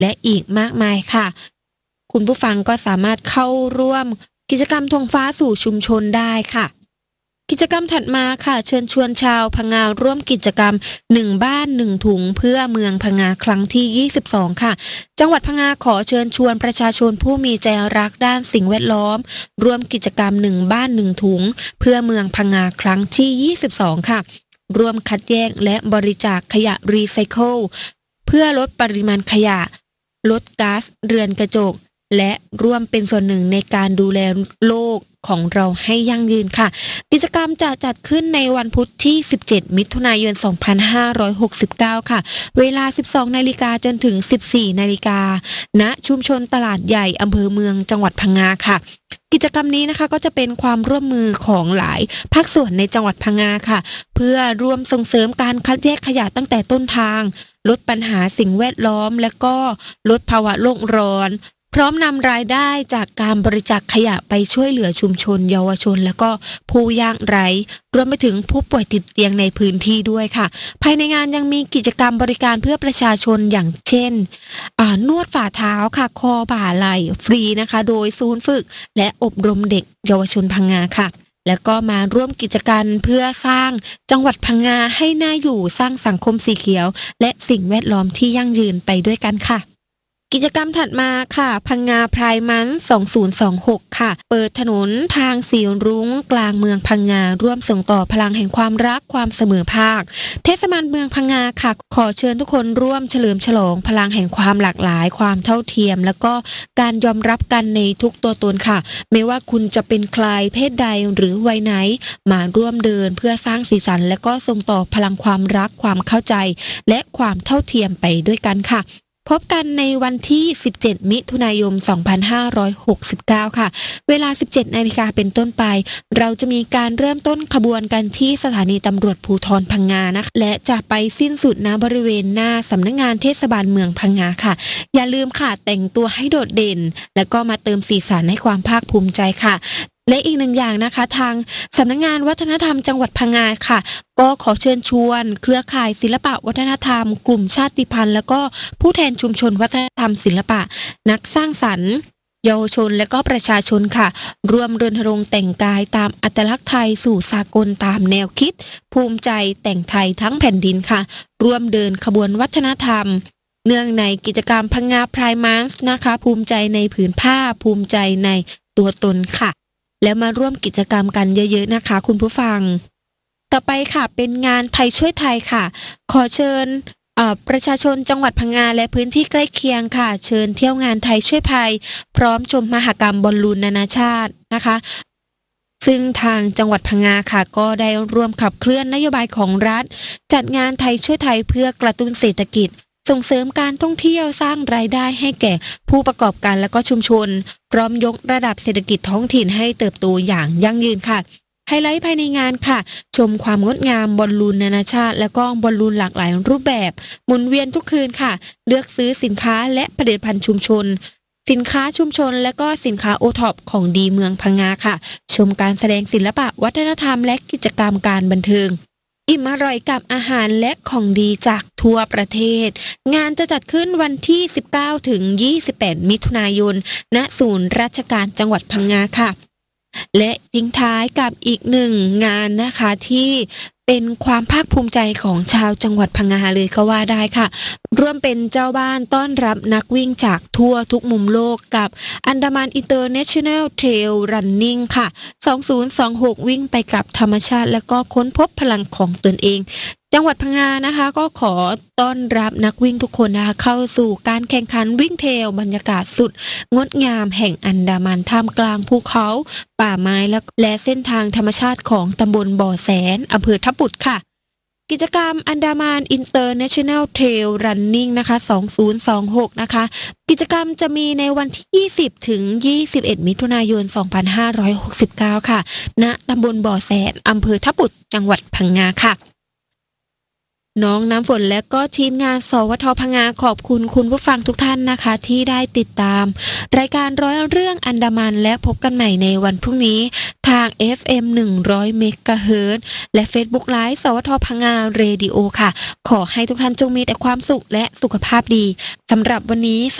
และอีกมากมายค่ะคุณผู้ฟังก็สามารถเข้าร่วมกิจกรรมธงฟ้าสู่ชุมชนได้ค่ะกิจกรรมถัดมาค่ะเชิญชวนชาวพังงาร่วมกิจกรรม1บ้าน1ถุงเพื่อเมืองพังงาครั้งที่22ค่ะจังหวัดพังงาขอเชิญชวนประชาชนผู้มีใจรักด้านสิ่งแวดล้อมร่วมกิจกรรม1บ้าน1ถุงเพื่อเมืองพังงาครั้งที่22ค่ะร่วมคัดแยกและบริจาคขยะรีไซเคิลเพื่อลดปริมาณขยะลดก๊าซเรือนกระจกและร่วมเป็นส่วนหนึ่งในการดูแลโลกของเราให้ยั่งยืนค่ะกิจกรรมจะจัดขึ้นในวันพุธที่17มิถุนายน2569ค่ะเวลา 12 นาฬิกาจนถึง 14 นาฬิกาณชุมชนตลาดใหญ่อำเภอเมืองจังหวัดพังงาค่ะกิจกรรมนี้นะคะก็จะเป็นความร่วมมือของหลายภาคส่วนในจังหวัดพังงาค่ะเพื่อร่วมส่งเสริมการคัดแยกขยะตั้งแต่ต้นทางลดปัญหาสิ่งแวดล้อมและก็ลดภาวะโลกร้อนพร้อมนำรายได้จากการบริจาคขยะไปช่วยเหลือชุมชนเยาวชนและก็ผู้ยากไร้รวมไปถึงผู้ป่วยติดเตียงในพื้นที่ด้วยค่ะภายในงานยังมีกิจกรรมบริการเพื่อประชาชนอย่างเช่นนวดฝ่าเท้าค่ะคอบ่าไหล่ฟรีนะคะโดยศูนย์ฝึกและอบรมเด็กเยาวชนพังงาค่ะแล้วก็มาร่วมกิจกรรมเพื่อสร้างจังหวัดพังงาให้น่าอยู่สร้างสังคมสีเขียวและสิ่งแวดล้อมที่ยั่งยืนไปด้วยกันค่ะกิจกรรมถัดมาค่ะพังงาไพร์มัน2026ค่ะเปิดถนนทางสีรุ้งกลางเมืองพังงาร่วมส่งต่อพลังแห่งความรักความเสมอภาคเทศบาลเมืองพังงาค่ะขอเชิญทุกคนร่วมเฉลิมฉลองพลังแห่งความหลากหลายความเท่าเทียมแล้วก็การยอมรับกันในทุกตัวตนค่ะไม่ว่าคุณจะเป็นใครเพศใดหรือวัยไหนมาร่วมเดินเพื่อสร้างสีสันและก็ส่งต่อพลังความรักความเข้าใจและความเท่าเทียมไปด้วยกันค่ะพบกันในวันที่17มิถุนายน2569ค่ะเวลา 17 นาฬิกาเป็นต้นไปเราจะมีการเริ่มต้นขบวนกันที่สถานีตำรวจภูธรพังงานะคะและจะไปสิ้นสุดณบริเวณหน้าสำนักงานเทศบาลเมืองพังงาค่ะอย่าลืมค่ะแต่งตัวให้โดดเด่นแล้วก็มาเติมสีสันให้ความภาคภูมิใจค่ะและอีกหนึ่งอย่างนะคะทางสำนักงานวัฒนธรรมจังหวัดพังงาค่ะก็ขอเชิญชวนเครือข่ายศิลปะวัฒนธรรมกลุ่มชาติพันธุ์แล้วก็ผู้แทนชุมชนวัฒนธรรมศิลปะนักสร้างสรรค์เยาวชนและก็ประชาชนค่ะร่วมรณรงค์แต่งกายตามอัตลักษณ์ไทยสู่สากลตามแนวคิดภูมิใจแต่งไทยทั้งแผ่นดินค่ะร่วมเดินขบวนวัฒนธรรมเนื่องในกิจกรรมพังงาไพร์มันส์นะคะภูมิใจในผืนผ้าภูมิใจในตัวตนค่ะแล้วมาร่วมกิจกรรมกันเยอะๆนะคะคุณผู้ฟังต่อไปค่ะเป็นงานไทยช่วยไทยค่ะขอเชิญประชาชนจังหวัดพังงาและพื้นที่ใกล้เคียงค่ะเชิญเที่ยวงานไทยช่วยภัยพร้อมชมมหกรรมบอลลูนนานาชาตินะคะซึ่งทางจังหวัดพังงาค่ะก็ได้ร่วมขับเคลื่อนนโยบายของรัฐจัดงานไทยช่วยไทยเพื่อกระตุ้นเศรษฐกิจส่งเสริมการท่องเที่ยวสร้างรายได้ให้แก่ผู้ประกอบการและก็ชุมชนพร้อมยกระดับเศรษฐกิจท้องถิ่นให้เติบโตอย่างยั่งยืนค่ะไฮไลท์ภายในงานค่ะชมความงดงามบอลลูนนานาชาติและก็บอลลูนหลากหลายรูปแบบหมุนเวียนทุกคืนค่ะเลือกซื้อสินค้าและผลิตภัณฑ์ชุมชนสินค้าชุมชนและก็สินค้าโอท็อปของดีเมืองพังงาค่ะชมการแสดงศิลปะวัฒนธรรมและกิจกรรมการบันเทิงอิ่มอร่อยกับอาหารและของดีจากทั่วประเทศงานจะจัดขึ้นวันที่19ถึง28มิถุนายนณศูนย์ราชการจังหวัดพังงาค่ะและทิ้งท้ายกับอีกหนึ่งงานนะคะที่เป็นความภาคภูมิใจของชาวจังหวัดพังงาเลยก็ว่าได้ค่ะร่วมเป็นเจ้าบ้านต้อนรับนักวิ่งจากทั่วทุกมุมโลกกับอันดามันอินเตอร์เนชั่นแนลเทรลรันนิ่งค่ะ2026วิ่งไปกับธรรมชาติและก็ค้นพบพลังของตนเองจังหวัดพังงานะคะก็ขอต้อนรับนักวิ่งทุกคนนะคะเข้าสู่การแข่งขันวิ่งเทรลบรรยากาศสุดงดงามแห่งอันดามันท่ามกลางภูเขาป่าไม้และเส้นทางธรรมชาติของตำบลบ่อแสนอำเภอทับบุตรค่ะกิจกรรมอันดามันอินเตอร์เนชั่นแนลเทรลรันนิ่งนะคะ2026นะคะกิจกรรมจะมีในวันที่20ถึง21มิถุนายน2569ค่ะณตำบลบ่อแสนอำเภอทับบุตรจังหวัดพังงาค่ะน้องน้ำฝนและก็ทีมงานสวทพังงาขอบคุณคุณผู้ฟังทุกท่านนะคะที่ได้ติดตามรายการร้อยเรื่องอันดามันและพบกันใหม่ในวันพรุ่งนี้ทาง FM 100 เมกะเฮิรตซ์และ Facebook Live สวทพังงาเรดิโอค่ะขอให้ทุกท่านจงมีแต่ความสุขและสุขภาพดีสำหรับวันนี้